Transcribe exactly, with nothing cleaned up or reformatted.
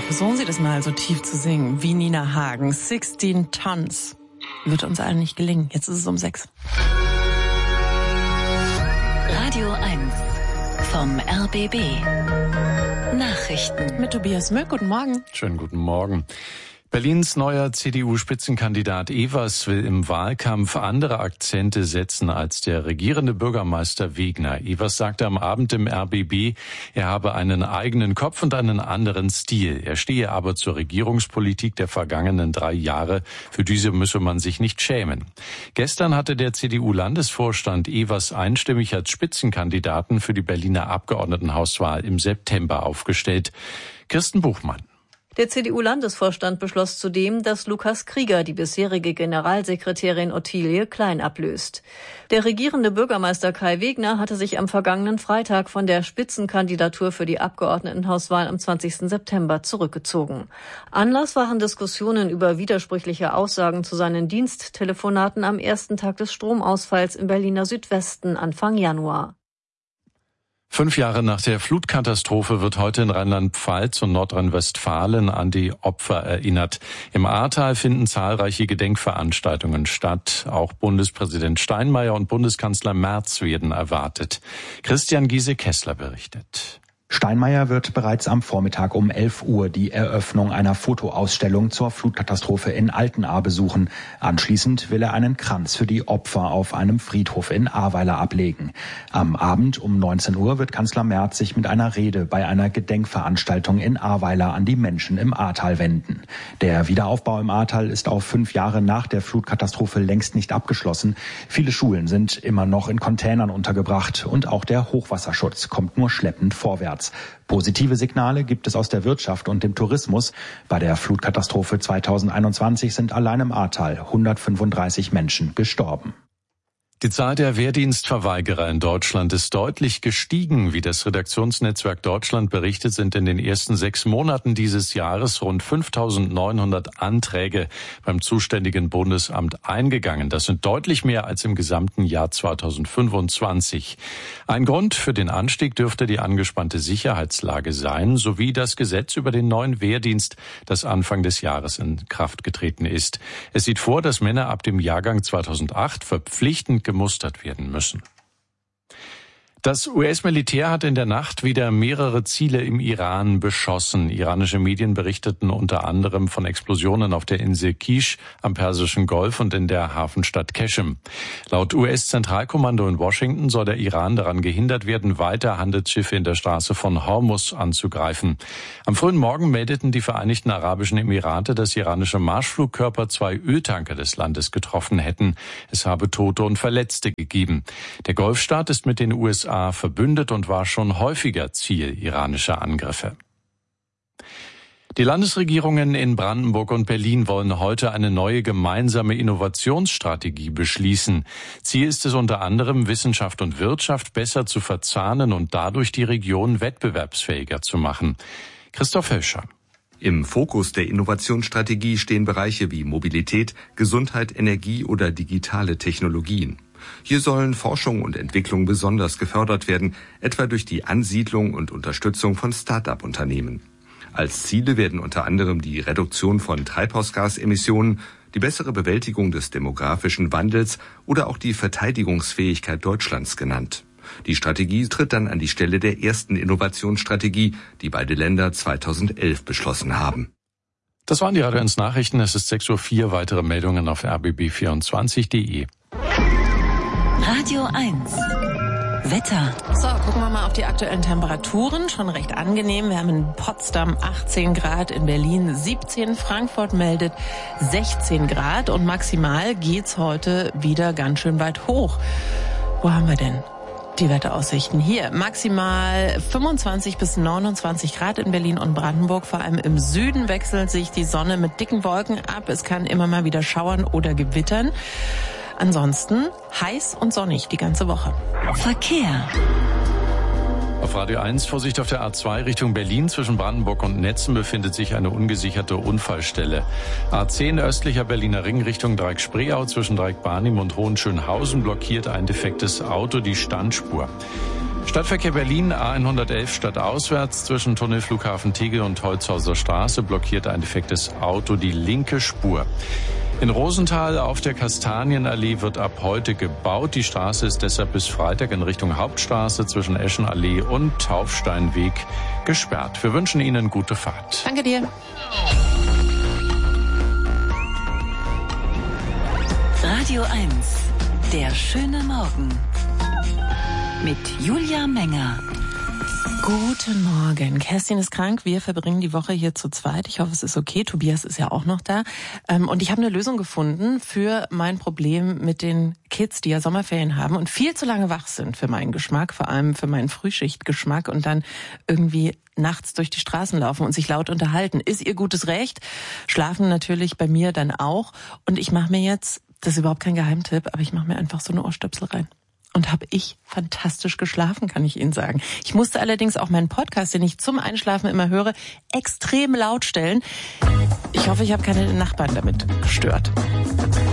Versuchen Sie das mal so tief zu singen wie Nina Hagen. sechzehn Tons. Wird uns allen nicht gelingen. Jetzt ist es um sechs. Radio eins vom R B B. Nachrichten. Mit Tobias Mück. Guten Morgen. Schönen guten Morgen. Berlins neuer C D U-Spitzenkandidat Evers will im Wahlkampf andere Akzente setzen als der regierende Bürgermeister Wegner. Evers sagte am Abend im R B B, er habe einen eigenen Kopf und einen anderen Stil. Er stehe aber zur Regierungspolitik der vergangenen drei Jahre. Für diese müsse man sich nicht schämen. Gestern hatte der C D U-Landesvorstand Evers einstimmig als Spitzenkandidaten für die Berliner Abgeordnetenhauswahl im September aufgestellt. Kirsten Buchmann. Der C D U-Landesvorstand beschloss zudem, dass Lukas Krieger die bisherige Generalsekretärin Ottilie Klein ablöst. Der regierende Bürgermeister Kai Wegner hatte sich am vergangenen Freitag von der Spitzenkandidatur für die Abgeordnetenhauswahl am zwanzigsten September zurückgezogen. Anlass waren Diskussionen über widersprüchliche Aussagen zu seinen Diensttelefonaten am ersten Tag des Stromausfalls im Berliner Südwesten Anfang Januar. Fünf Jahre nach der Flutkatastrophe wird heute in Rheinland-Pfalz und Nordrhein-Westfalen an die Opfer erinnert. Im Ahrtal finden zahlreiche Gedenkveranstaltungen statt. Auch Bundespräsident Steinmeier und Bundeskanzler Merz werden erwartet. Christian Giese-Kessler berichtet. Steinmeier wird bereits am Vormittag um elf Uhr die Eröffnung einer Fotoausstellung zur Flutkatastrophe in Altenahr besuchen. Anschließend will er einen Kranz für die Opfer auf einem Friedhof in Ahrweiler ablegen. Am Abend um neunzehn Uhr wird Kanzler Merz sich mit einer Rede bei einer Gedenkveranstaltung in Ahrweiler an die Menschen im Ahrtal wenden. Der Wiederaufbau im Ahrtal ist auf fünf Jahre nach der Flutkatastrophe längst nicht abgeschlossen. Viele Schulen sind immer noch in Containern untergebracht und auch der Hochwasserschutz kommt nur schleppend vorwärts. Positive Signale gibt es aus der Wirtschaft und dem Tourismus. Bei der Flutkatastrophe zweitausendeinundzwanzig sind allein im Ahrtal hundertfünfunddreißig Menschen gestorben. Die Zahl der Wehrdienstverweigerer in Deutschland ist deutlich gestiegen. Wie das Redaktionsnetzwerk Deutschland berichtet, sind in den ersten sechs Monaten dieses Jahres rund fünftausendneunhundert Anträge beim zuständigen Bundesamt eingegangen. Das sind deutlich mehr als im gesamten Jahr zweitausendfünfundzwanzig. Ein Grund für den Anstieg dürfte die angespannte Sicherheitslage sein, sowie das Gesetz über den neuen Wehrdienst, das Anfang des Jahres in Kraft getreten ist. Es sieht vor, dass Männer ab dem Jahrgang zweitausendacht verpflichtend gemustert werden müssen. Das U S-Militär hat in der Nacht wieder mehrere Ziele im Iran beschossen. Iranische Medien berichteten unter anderem von Explosionen auf der Insel Kish am Persischen Golf und in der Hafenstadt Qeshm. Laut U S-Zentralkommando in Washington soll der Iran daran gehindert werden, weiter Handelsschiffe in der Straße von Hormuz anzugreifen. Am frühen Morgen meldeten die Vereinigten Arabischen Emirate, dass iranische Marschflugkörper zwei Öltanker des Landes getroffen hätten. Es habe Tote und Verletzte gegeben. Der Golfstaat ist mit den U S A verbündet und war schon häufiger Ziel iranischer Angriffe. Die Landesregierungen in Brandenburg und Berlin wollen heute eine neue gemeinsame Innovationsstrategie beschließen. Ziel ist es unter anderem, Wissenschaft und Wirtschaft besser zu verzahnen und dadurch die Region wettbewerbsfähiger zu machen. Christoph Hölscher. Im Fokus der Innovationsstrategie stehen Bereiche wie Mobilität, Gesundheit, Energie oder digitale Technologien. Hier sollen Forschung und Entwicklung besonders gefördert werden, etwa durch die Ansiedlung und Unterstützung von Start-up-Unternehmen. Als Ziele werden unter anderem die Reduktion von Treibhausgasemissionen, die bessere Bewältigung des demografischen Wandels oder auch die Verteidigungsfähigkeit Deutschlands genannt. Die Strategie tritt dann an die Stelle der ersten Innovationsstrategie, die beide Länder zweitausendelf beschlossen haben. Das waren die Radio eins Nachrichten. Es ist sechs Uhr vier. Weitere Meldungen auf r b b vierundzwanzig punkt de. Radio eins. Wetter. So, gucken wir mal auf die aktuellen Temperaturen. Schon recht angenehm. Wir haben in Potsdam achtzehn Grad, in Berlin siebzehn, Frankfurt meldet sechzehn Grad und maximal geht's heute wieder ganz schön weit hoch. Wo haben wir denn die Wetteraussichten? Hier maximal fünfundzwanzig bis neunundzwanzig Grad in Berlin und Brandenburg. Vor allem im Süden wechselt sich die Sonne mit dicken Wolken ab. Es kann immer mal wieder schauern oder gewittern. Ansonsten heiß und sonnig die ganze Woche. Verkehr. Auf Radio eins, Vorsicht auf der A zwei Richtung Berlin. Zwischen Brandenburg und Netzen befindet sich eine ungesicherte Unfallstelle. A zehn östlicher Berliner Ring Richtung Dreieck-Spreeau. Zwischen Dreieck-Barnim und Hohenschönhausen blockiert ein defektes Auto die Standspur. Stadtverkehr Berlin, A hundertelf stadtauswärts zwischen Tunnel Flughafen Tegel und Holzhauser Straße blockiert ein defektes Auto die linke Spur. In Rosenthal auf der Kastanienallee wird ab heute gebaut. Die Straße ist deshalb bis Freitag in Richtung Hauptstraße zwischen Eschenallee und Taufsteinweg gesperrt. Wir wünschen Ihnen gute Fahrt. Danke dir. Radio eins, der schöne Morgen. Mit Julia Menger. Guten Morgen. Kerstin ist krank. Wir verbringen die Woche hier zu zweit. Ich hoffe, es ist okay. Tobias ist ja auch noch da. Und ich habe eine Lösung gefunden für mein Problem mit den Kids, die ja Sommerferien haben und viel zu lange wach sind für meinen Geschmack, vor allem für meinen Frühschichtgeschmack und dann irgendwie nachts durch die Straßen laufen und sich laut unterhalten. Ist ihr gutes Recht. Schlafen natürlich bei mir dann auch. Und ich mache mir jetzt, das ist überhaupt kein Geheimtipp, aber ich mache mir einfach so eine Ohrstöpsel rein. Und habe ich fantastisch geschlafen, kann ich Ihnen sagen. Ich musste allerdings auch meinen Podcast, den ich zum Einschlafen immer höre, extrem laut stellen. Ich hoffe, ich habe keine Nachbarn damit gestört.